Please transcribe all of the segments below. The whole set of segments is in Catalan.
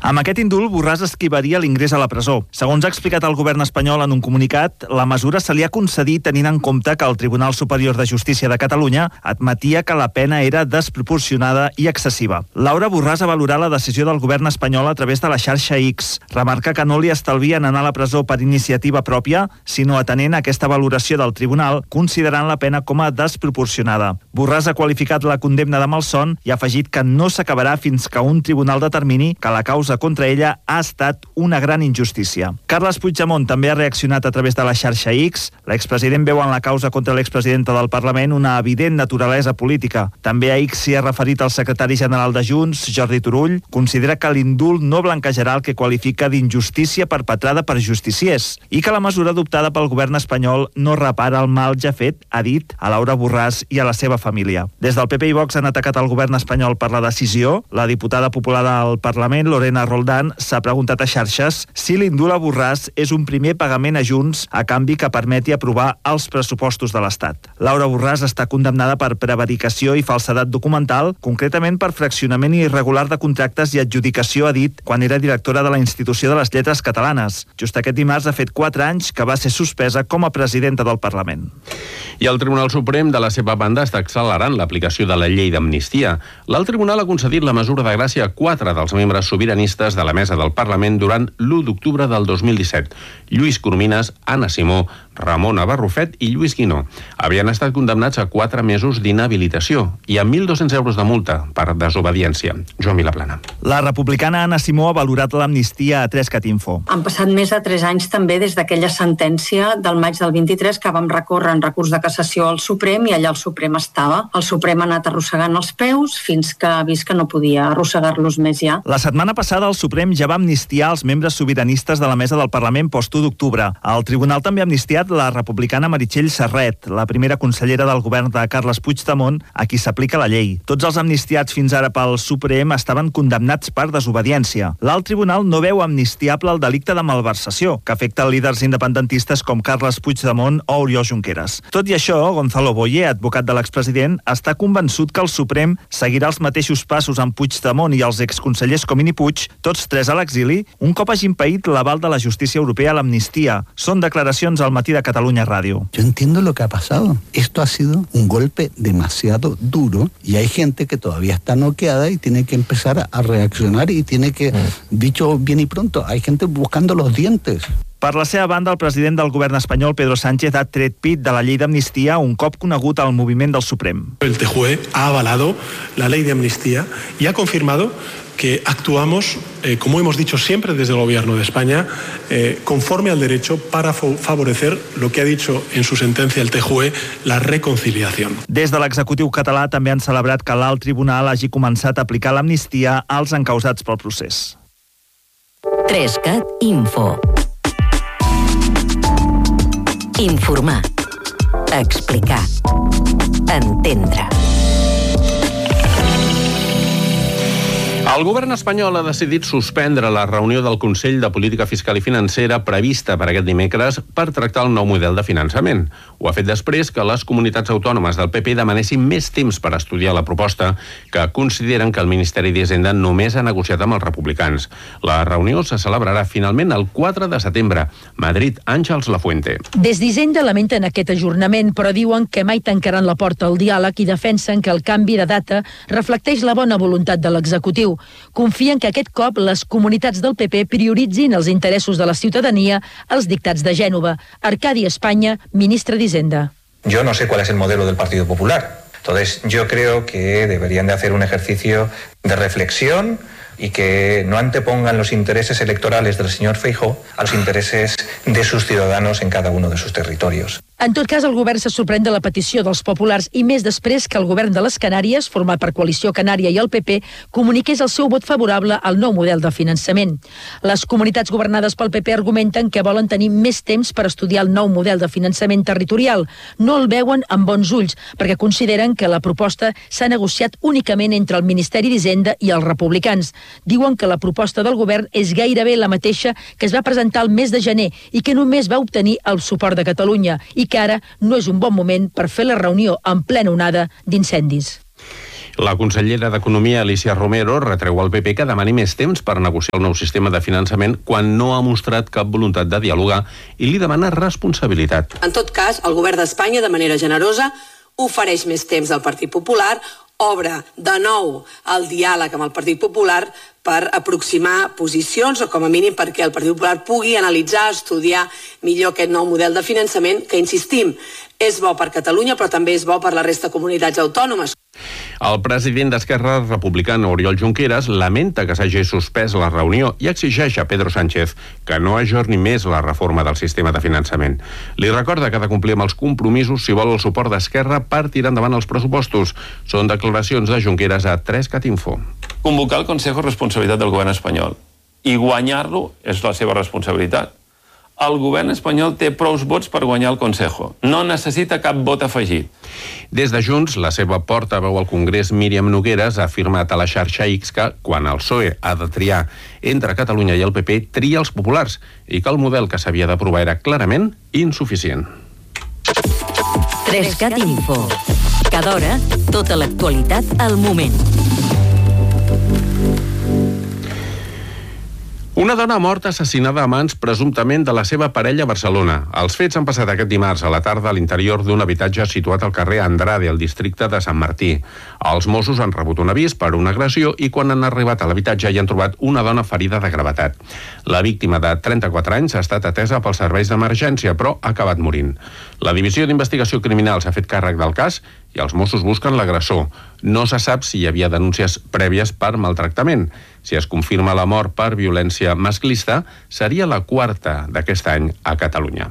Amb aquest indult, Borràs esquivaria l'ingrés a la presó. Segons ha explicat el govern espanyol en un comunicat, la mesura se li ha concedit tenint en compte que el Tribunal Superior de Justícia de Catalunya admetia que la pena era desproporcionada i excessiva. Laura Borràs ha valorat la decisió del govern espanyol a través de la xarxa X. Remarca que no li estalvien anar a la presó per iniciativa pròpia, sinó atenent aquesta valoració del tribunal, considerant la pena com a desproporcionada. Borràs ha qualificat la condemna de malson i ha afegit que no s'acabarà fins que un tribunal determini que la causa contra ella ha estat una gran injustícia. Carles Puigdemont també ha reaccionat a través de la xarxa X. L'expresident veu en la causa contra l'expresidenta del Parlament una evident naturalesa política. També a X s'hi ha referit el secretari general de Junts, Jordi Turull. Considera que l'indult no blanquejarà el que qualifica d'injustícia perpetrada per justiciers i que la mesura adoptada pel govern espanyol no repara el mal ja fet, ha dit a Laura Borràs i a la seva família. Des del PP i Vox han atacat el govern espanyol per la decisió. La diputada popular al Parlament, Lorena Roldán, s'ha preguntat a xarxes si l'indult a Borràs és un primer pagament a Junts a canvi que permeti aprovar els pressupostos de l'Estat. Laura Borràs està condemnada per prevaricació i falsedat documental, concretament per fraccionament irregular de contractes i adjudicació, ha dit, quan era directora de la Institució de les Lletres Catalanes. Just aquest dimarts ha fet 4 anys que va ser suspesa com a presidenta del Parlament. I el Tribunal Suprem, de la seva banda, està accelerant l'aplicació de la llei d'amnistia. L'alt tribunal ha concedit la mesura de gràcia a 4 dels membres sobiranistes de la mesa del Parlament durant l'1 d'octubre del 2017. Lluís Coromines, Anna Simó, Ramona Barrufet i Lluís Guinó. Havien estat condemnats a 4 mesos d'inhabilitació i a 1.200 euros de multa per desobediència. Joan Vilaplana. La republicana Anna Simó ha valorat l'amnistia a 3CatInfo. Han passat més de 3 anys també des d'aquella sentència del maig del 23 que vam recórrer en recurs de cassació al Suprem i allà el Suprem estava. El Suprem ha anat arrossegant els peus fins que ha vist que no podia arrossegar-los més ja. La setmana passada el Suprem ja va amnistiar els membres sobiranistes de la mesa del Parlament post-1 d'octubre. El tribunal també ha amnistiat la republicana Meritxell Serret, la primera consellera del govern de Carles Puigdemont, a qui s'aplica la llei. Tots els amnistiats fins ara pel Suprem estaven condemnats per desobediència. L'alt tribunal no veu amnistiable el delicte de malversació, que afecta líders independentistes com Carles Puigdemont o Oriol Junqueras. Tot i això, Gonzalo Boye, advocat de l'expresident, està convençut que el Suprem seguirà els mateixos passos amb Puigdemont i els exconsellers Comín i Puig, tots 3 a l'exili, un cop hagin paït l'aval de la justícia europea a l'amnistia. Són declaracions al Matí de Catalunya Ràdio. Yo entiendo lo que ha pasado. Esto ha sido un golpe demasiado duro y hay gente que todavía está noqueada y tiene que empezar a reaccionar y tiene que, dicho bien y pronto, hay gente buscando los dientes. Per la seva banda, el president del govern espanyol, Pedro Sánchez, ha tret pit de la llei d'amnistia un cop conegut al moviment del Suprem. El TJUE ha avalado la ley de amnistía y ha confirmado que actuamos, como hemos dicho siempre desde el Gobierno de España, conforme al derecho para favorecer lo que ha dicho en su sentencia el TJUE, la reconciliación. Des de l'executiu català també han celebrat que l'alt tribunal hagi començat a aplicar l'amnistia als encausats pel procés. 3CatInfo. Informar. Explicar. Entendre. El govern espanyol ha decidit suspendre la reunió del Consell de Política Fiscal i Financera prevista per aquest dimecres per tractar el nou model de finançament. Ho ha fet després que les comunitats autònomes del PP demanessin més temps per estudiar la proposta, que consideren que el Ministeri d'Hisenda només ha negociat amb els republicans. La reunió se celebrarà finalment el 4 de setembre. Madrid, Àngels Lafuente. Des d'Hisenda lamenten aquest ajornament, però diuen que mai tancaran la porta al diàleg i defensen que el canvi de data reflecteix la bona voluntat de l'executiu. Confien que aquest cop les comunitats del PP prioritzin els interessos de la ciutadania als dictats de Gènova. Arcadi Espanya, ministre d'Hisenda. Yo no sé cuál es el modelo del Partido Popular. Entonces, yo creo que deberían de hacer un ejercicio de reflexión y que no antepongan los intereses electorales del señor Feijóo a los intereses de sus ciudadanos en cada uno de sus territorios. En tot cas, el govern se sorprèn de la petició dels populars i més després que el govern de les Canàries, format per Coalició Canària i el PP, comuniqués el seu vot favorable al nou model de finançament. Les comunitats governades pel PP argumenten que volen tenir més temps per estudiar el nou model de finançament territorial. No el veuen amb bons ulls, perquè consideren que la proposta s'ha negociat únicament entre el Ministeri d'Hisenda i els republicans. Diuen que la proposta del govern és gairebé la mateixa que es va presentar el mes de gener i que només va obtenir el suport de Catalunya i que ara no és un bon moment per fer la reunió en plena onada d'incendis. La consellera d'Economia, Alicia Romero, retreu al PP que demani més temps per negociar el nou sistema de finançament quan no ha mostrat cap voluntat de dialogar i li demana responsabilitat. En tot cas, el govern d'Espanya, de manera generosa, ofereix més temps al Partit Popular, obre de nou el diàleg amb el Partit Popular per aproximar posicions o com a mínim perquè el Partit Popular pugui analitzar, estudiar millor aquest nou model de finançament que, insistim, és bo per Catalunya però també és bo per la resta de comunitats autònomes. El president d'Esquerra Republicana, Oriol Junqueras, lamenta que s'hagi suspès la reunió i exigeix a Pedro Sánchez que no ajorni més la reforma del sistema de finançament. Li recorda que ha de complir amb els compromisos si vol el suport d'Esquerra per tirar endavant els pressupostos. Són declaracions de Junqueras a 3cat Info. Convocar el Consejo és responsabilitat del govern espanyol i guanyar-lo és la seva responsabilitat. El govern espanyol té prous vots per guanyar el Consejo. No necessita cap vot afegit. Des de Junts, la seva portaveu al Congrés, Míriam Nogueras, ha afirmat a la xarxa X que, quan el PSOE ha de triar entre Catalunya i el PP, tria els populars i que el model que s'havia d'aprovar era clarament insuficient. 3cat Info. Cada hora, tota l'actualitat al moment. Una dona morta assassinada a mans presumptament de la seva parella a Barcelona. Els fets han passat aquest dimarts a la tarda a l'interior d'un habitatge situat al carrer Andrade, al districte de Sant Martí. Els Mossos han rebut un avís per una agressió i quan han arribat a l'habitatge hi han trobat una dona ferida de gravetat. La víctima de 34 anys ha estat atesa pels serveis d'emergència, però ha acabat morint. La Divisió d'Investigació Criminal s'ha fet càrrec del cas i els Mossos busquen l'agressor. No se sap si hi havia denúncies prèvies per maltractament. Si es confirma la mort per violència masclista, seria la 4a d'aquest any a Catalunya.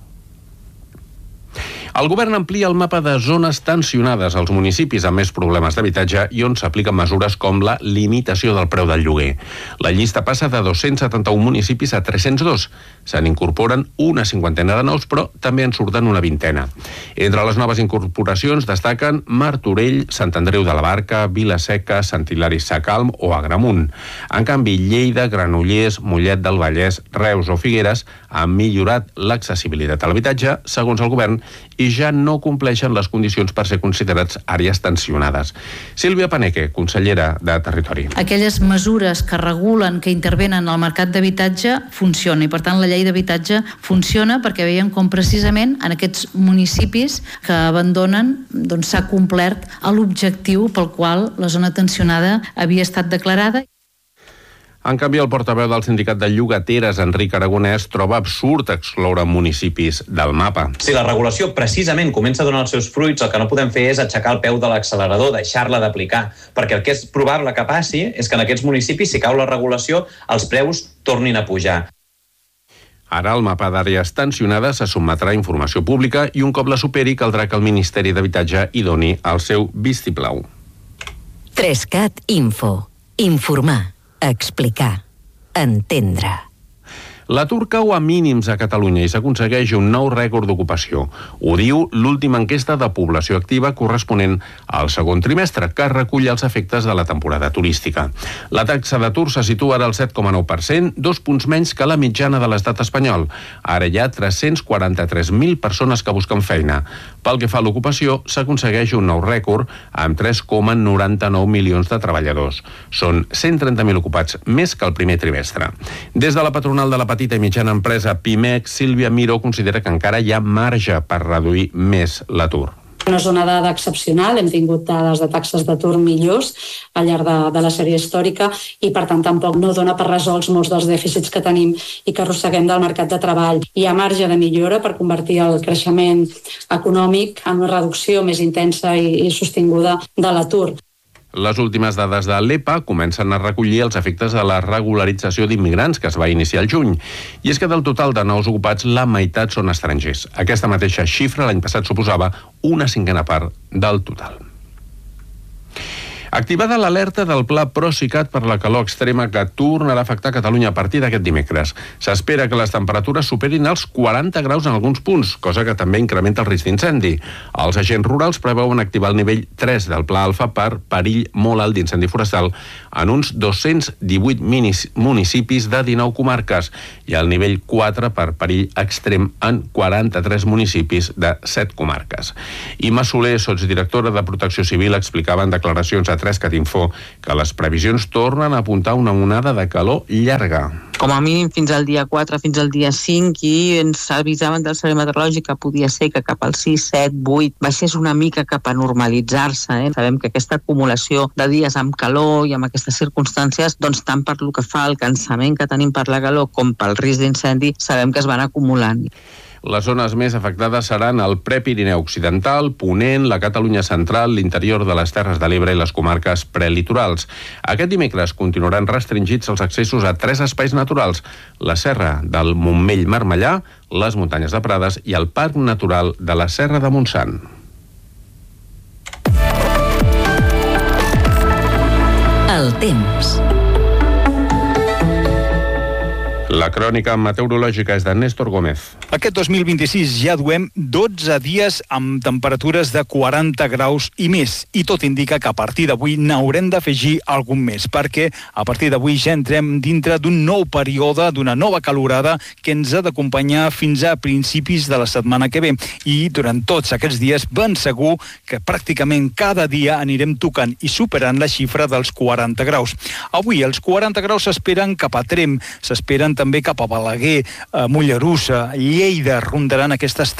El govern amplia el mapa de zones tensionades als municipis amb més problemes d'habitatge i on s'apliquen mesures com la limitació del preu del lloguer. La llista passa de 271 municipis a 302. Se n'incorporen una cinquantena de nous, però també en surten una vintena. Entre les noves incorporacions destaquen Martorell, Sant Andreu de la Barca, Vila-seca, Sant Hilari Sacalm o Agramunt. En canvi, Lleida, Granollers, Mollet del Vallès, Reus o Figueres han millorat l'accessibilitat a l'habitatge, segons el govern, i ja no compleixen les condicions per ser considerats àrees tensionades. Sílvia Paneque, consellera de Territori. Aquelles mesures que regulen, que intervenen al mercat d'habitatge, funcionen. I per tant la llei d'habitatge funciona perquè veiem com precisament en aquests municipis que abandonen s'ha complert l'objectiu pel qual la zona tensionada havia estat declarada. En canvi, el portaveu del sindicat de llogateres, Enric Aragonès, troba absurd excloure municipis del mapa. Si la regulació precisament comença a donar els seus fruits, el que no podem fer és aixecar el peu de l'accelerador, deixar-la d'aplicar, perquè el que és probable que passi és que en aquests municipis, si cau la regulació, els preus tornin a pujar. Ara el mapa d'àrees tensionades se sotmetrà a informació pública i un cop la superi caldrà que el Ministeri d'Habitatge hi doni el seu vistiplau. 3cat Info. Informar. Explicar. Entendre. L'atur cau a mínims a Catalunya i s'aconsegueix un nou rècord d'ocupació. Ho diu l'última enquesta de població activa corresponent al segon trimestre, que recull els efectes de la temporada turística. La taxa d'atur se situa ara al 7,9%, 2 punts menys que la mitjana de l'estat espanyol. Ara hi ha 343.000 persones que busquen feina. Pel que fa a l'ocupació, s'aconsegueix un nou rècord amb 3,99 milions de treballadors. Són 130.000 ocupats més que el primer trimestre. Des de la patronal de la petita i mitjana empresa Pimec, Sílvia Miró considera que encara hi ha marge per reduir més l'atur. No és una dada excepcional, hem tingut dades de taxes d'atur millors al llarg de la sèrie històrica i per tant tampoc no dona per resolts molts dels dèficits que tenim i que arrosseguem del mercat de treball. Hi ha marge de millora per convertir el creixement econòmic en una reducció més intensa i sostinguda de l'atur. Les últimes dades de l'EPA comencen a recollir els efectes de la regularització d'immigrants que es va iniciar al juny. I és que del total de nous ocupats, la meitat són estrangers. Aquesta mateixa xifra l'any passat suposava una cinquena part del total. Activada l'alerta del Pla Procicat per la calor extrema que tornarà a afectar Catalunya a partir d'aquest dimecres. S'espera que les temperatures superin els 40 graus en alguns punts, cosa que també incrementa el risc d'incendi. Els agents rurals preveuen activar el nivell 3 del Pla Alfa per perill molt alt d'incendi forestal en uns 218 municipis de 19 comarques i el nivell 4 per perill extrem en 43 municipis de 7 comarques. Imma Soler, sotsdirectora de Protecció Civil, explicava en declaracions a TV3 Catinfo que les previsions tornen a apuntar una onada de calor llarga. Com a mínim fins al dia 4, fins al dia 5, i ens avisaven del servei meteorològic que podia ser que cap al 6, 7, 8 baixés una mica cap a normalitzar-se. Sabem que aquesta acumulació de dies amb calor i amb aquestes circumstàncies, doncs tant per lo que fa al cansament que tenim per la calor com pel risc d'incendi, sabem que es van acumulant. Les zones més afectades seran el Prepirineu Occidental, Ponent, la Catalunya Central, l'interior de les Terres de l'Ebre i les comarques prelitorals. Aquest dimecres continuaran restringits els accessos a 3 espais naturals: la Serra del Montmell-Marmellà, les muntanyes de Prades i el Parc Natural de la Serra de Montsant. El temps. La crònica meteorològica és de Néstor Gómez. Aquest 2026 ja duem 12 dies amb temperatures de 40 graus i més. I tot indica que a partir d'avui n'haurem d'afegir algun més, perquè a partir d'avui ja entrem dintre d'un nou període, d'una nova calorada que ens ha d'acompanyar fins a principis de la setmana que ve. I durant tots aquests dies ben segur que pràcticament cada dia anirem tocant i superant la xifra dels 40 graus. Avui els 40 graus s'esperen cap a Tremp, s'esperen també cap a Balaguer, Mollerussa, Lleida, rondaran aquestes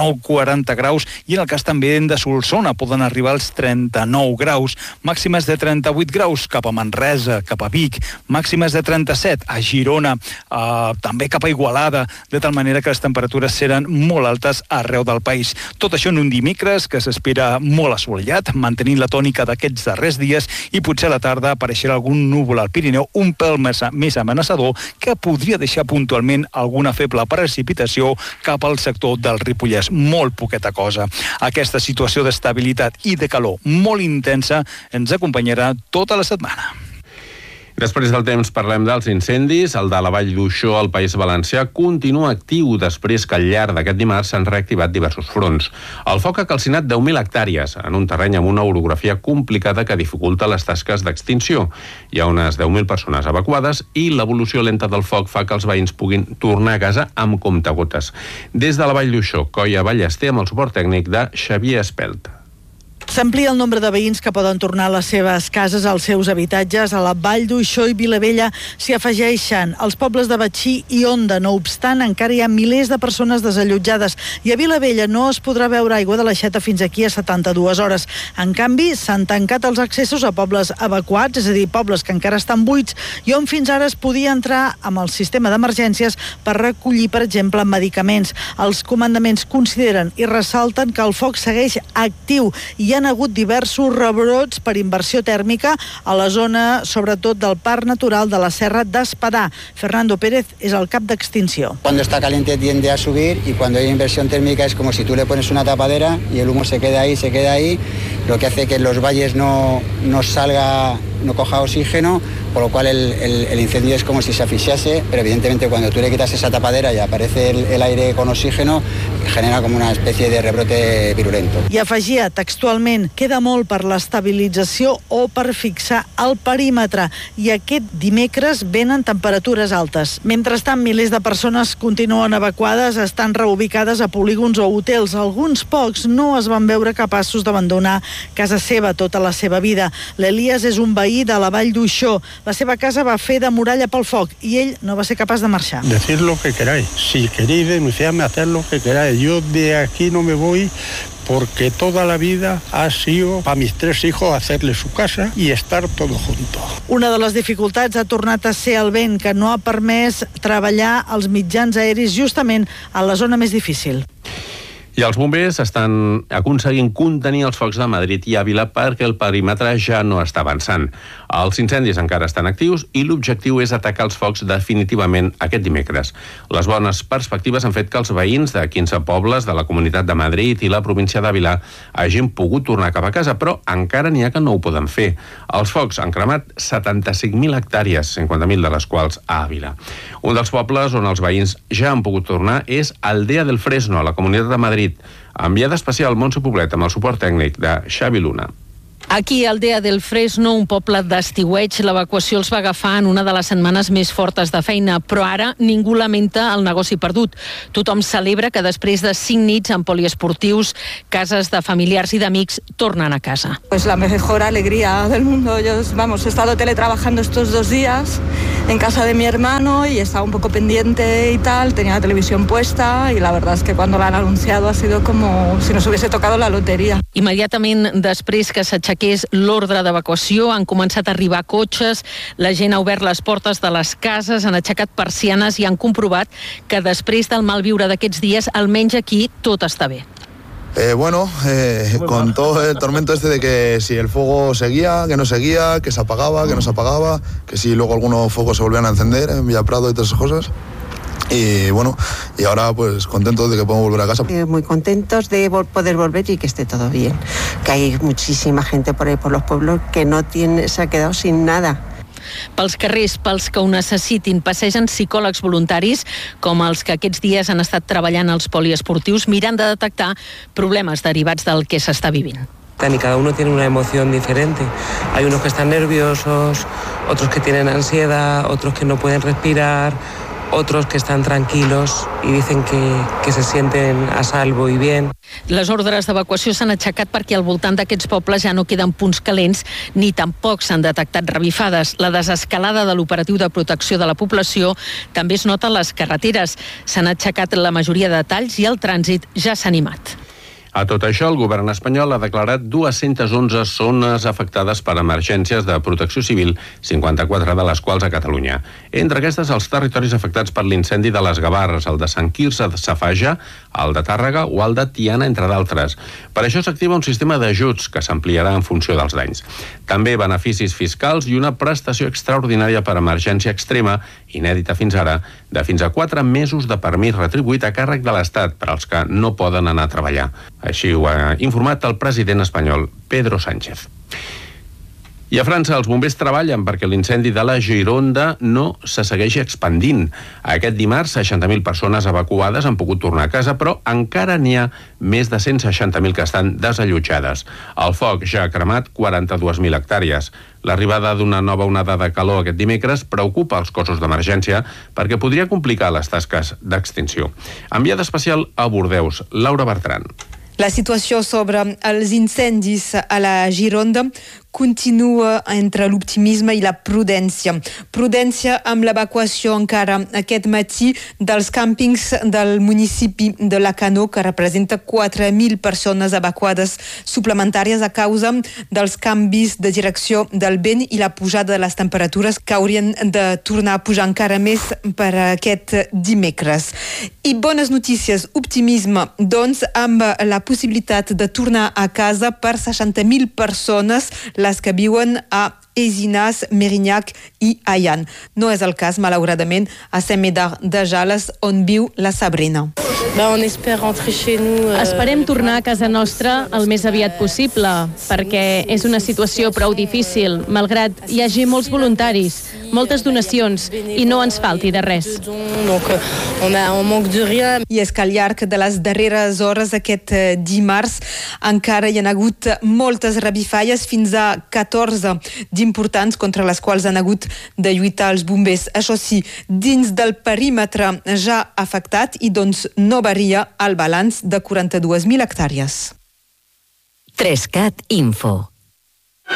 39-40 graus, i en el cas també de Solsona poden arribar als 39 graus, màximes de 38 graus cap a Manresa, cap a Vic, màximes de 37 a Girona, també cap a Igualada, de tal manera que les temperatures seran molt altes arreu del país. Tot això en un dimecres que s'espera molt assolellat, mantenint la tònica d'aquests darrers dies, i potser a la tarda apareixerà algun núvol al Pirineu un pèl més amenaçador que podria deixar puntualment alguna feble precipitació cap al sector del Ripollès. Molt poqueta cosa. Aquesta situació d'estabilitat i de calor molt intensa ens acompanyarà tota la setmana. Després del temps parlem dels incendis. El de la Vall d'Uixó, al País Valencià, continua actiu després que al llarg d'aquest dimarts s'han reactivat diversos fronts. El foc ha calcinat 10.000 hectàrees en un terreny amb una orografia complicada que dificulta les tasques d'extinció. Hi ha unes 10.000 persones evacuades i l'evolució lenta del foc fa que els veïns puguin tornar a casa amb comptagotes. Des de la Vall d'Uixó, Coia Ballester, amb el suport tècnic de Xavier Espelt. S'amplia el nombre de veïns que poden tornar a les seves cases, als seus habitatges. A la Vall d'Uixó i Vilabella s'hi afegeixen els pobles de Betxí i Onda. No obstant, encara hi ha milers de persones desallotjades i a Vilabella no es podrà beure aigua de l'aixeta fins aquí a 72 hores. En canvi, s'han tancat els accessos a pobles evacuats, és a dir, pobles que encara estan buits i on fins ara es podia entrar amb el sistema d'emergències per recollir, per exemple, medicaments. Els comandaments consideren i ressalten que el foc segueix actiu i hi ha hagut diversos rebrots per inversió tèrmica a la zona, sobretot del Parc Natural de la Serra d'Espadà. Fernando Pérez és el cap d'extinció. Cuando está caliente tiende a subir y cuando hay inversión térmica es como si tú le pones una tapadera y el humo se queda ahí, lo que hace que en los valles no salga, no coja oxígeno, por lo cual el incendio es como si se asfixiase, pero evidentemente cuando tú le quitas esa tapadera y aparece el aire con oxígeno, genera como una especie de rebrote virulento. I afegia textualment, queda molt per l'estabilització o per fixar el perímetre, i aquest dimecres venen temperatures altes. Mentrestant, milers de persones continuen evacuades, estan reubicades a polígons o hotels. Alguns pocs no es van veure capaços d'abandonar casa seva tota la seva vida. L'Elias és un veí de la Vall d'Uixó. La seva casa va fer de muralla pel foc i ell no va ser capaç de marxar. Decir lo que queráis. Si queréis denunciarme, hacer lo que queráis. Yo de aquí no me voy porque toda la vida ha sido para mis 3 hijos hacerle su casa y estar todos juntos. Una de les dificultats ha tornat a ser el vent, que no ha permès treballar els mitjans aeris justament a la zona més difícil. I els bombers estan aconseguint contenir els focs de Madrid i Àvila perquè el perímetre ja no està avançant. Els incendis encara estan actius i l'objectiu és atacar els focs definitivament aquest dimecres. Les bones perspectives han fet que els veïns de 15 pobles de la Comunitat de Madrid i la província d'Àvila hagin pogut tornar cap a casa, però encara n'hi ha que no ho poden fer. Els focs han cremat 75.000 hectàrees, 50.000 de les quals a Àvila. Un dels pobles on els veïns ja han pogut tornar és Aldea del Fresno, a la Comunitat de Madrid. Enviada especial Montse Poblet amb el suport tècnic de Xavi Luna. Aquí, a Aldea del Fresno, un poble d'estiueig, l'evacuació els va agafar en una de les setmanes més fortes de feina, però ara ningú lamenta el negoci perdut. Tothom celebra que després de 5 nits en poliesportius, cases de familiars i d'amics tornen a casa. Pues la mejor alegría del mundo. Yo, he estado teletrabajando estos 2 días en casa de mi hermano y estaba un poco pendiente y tal, tenía la televisión puesta y la verdad es que cuando la han anunciado ha sido como si nos hubiese tocado la lotería. Immediatament després que s'aixequés l'ordre d'evacuació han començat a arribar cotxes, la gent ha obert les portes de les cases, han aixecat persianes i han comprovat que després del malviure d'aquests dies, almenys aquí, tot està bé. Con todo el tormento de que si el fuego seguía, que no seguía, que se apagaba, que no se apagaba, que si luego algunos focos se volvían a encender en Villa Prado y todas esas cosas. Y ahora pues contentos de que podemos volver a casa. Muy contentos de poder volver y que esté todo bien. Que hay muchísima gente por ahí, por los pueblos, que se ha quedado sin nada. Pels carrers, pels que ho necessitin, passegen psicòlegs voluntaris, com els que aquests dies han estat treballant als poliesportius, mirant de detectar problemes derivats del que s'està vivint. Y cada uno tiene una emoción diferente. Hay unos que están nerviosos, otros que tienen ansiedad, otros que no pueden respirar, otros que están tranquilos y dicen que se sienten a salvo y bien. Les ordres d'evacuació s'han aixecat perquè al voltant d'aquests pobles ja no queden punts calents ni tampoc s'han detectat revifades. La desescalada de l'operatiu de protecció de la població també es nota a les carreteres. S'han aixecat la majoria de talls i el trànsit ja s'ha animat. A tot això, el govern espanyol ha declarat 211 zones afectades per emergències de protecció civil, 54 de les quals a Catalunya. Entre aquestes, els territoris afectats per l'incendi de les Gavarres, el de Sant Quirze de Safaja, el de Tàrrega o el de Tiana, entre d'altres. Per això s'activa un sistema d'ajuts que s'ampliarà en funció dels danys. També beneficis fiscals i una prestació extraordinària per emergència extrema, inèdita fins ara, de fins a 4 mesos de permís retribuït a càrrec de l'Estat per als que no poden anar a treballar. Així ho ha informat el president espanyol, Pedro Sánchez. I a França els bombers treballen perquè l'incendi de la Gironda no se segueixi expandint. Aquest dimarts, 60.000 persones evacuades han pogut tornar a casa, però encara n'hi ha més de 160.000 que estan desallotjades. El foc ja ha cremat 42.000 hectàrees. L'arribada d'una nova onada de calor aquest dimecres preocupa els cossos d'emergència perquè podria complicar les tasques d'extinció. Enviada especial a Bordeus, Laura Bertran. La situació sobre els incendis a la Gironda continua entre l'optimisme i la prudència. Prudència amb l'evacuació encara aquest matí dels càmpings del municipi de Lacanau, que representa 4.000 persones evacuades suplementàries a causa dels canvis de direcció del vent i la pujada de les temperatures que haurien de tornar a pujar encara més per aquest dimecres. I bones notícies, optimisme, doncs, amb la possibilitat de tornar a casa per 60.000 persones, les que viuen a Ezinàs, Mérignac i Allan. No és el cas, malauradament, a Saint-Médard de Jales, on viu la Sabrina. Esperem tornar a casa nostra el més aviat possible, perquè és una situació prou difícil, malgrat hi hagi molts voluntaris, moltes donacions, i no ens falti de res. I és que al llarg de les darreres hores aquest dimarts encara hi ha hagut moltes revifalles, fins a 14 importants, contra les quals han hagut de lluitar els bombers. Això sí, dins del perímetre ja afectat, i doncs no varia el balanç de 42.000 hectàrees. 3CAT Info.